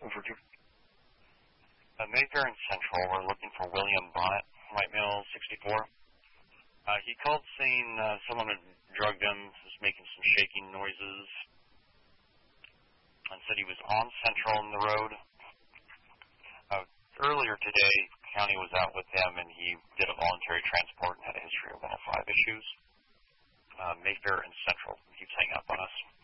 Over to Mayfair and Central. We're looking for William Bonnet, White Mill 64. He called saying someone had drugged him, was making some shaking noises, and said he was on Central in the road. Earlier today, the county was out with him, and he did a voluntary transport and had a history of 105 issues. Mayfair and Central keeps hanging up on us.